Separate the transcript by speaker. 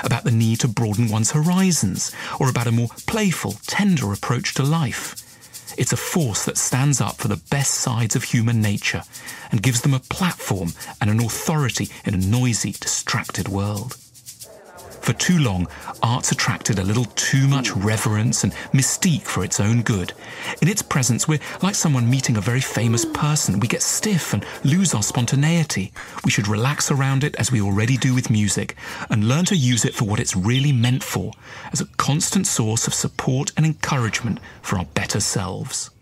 Speaker 1: about the need to broaden one's horizons, or about a more playful, tender approach to life. It's a force that stands up for the best sides of human nature and gives them a platform and an authority in a noisy, distracted world. For too long, art's attracted a little too much reverence and mystique for its own good. In its presence, we're like someone meeting a very famous person. We get stiff and lose our spontaneity. We should relax around it as we already do with music and learn to use it for what it's really meant for, as a constant source of support and encouragement for our better selves.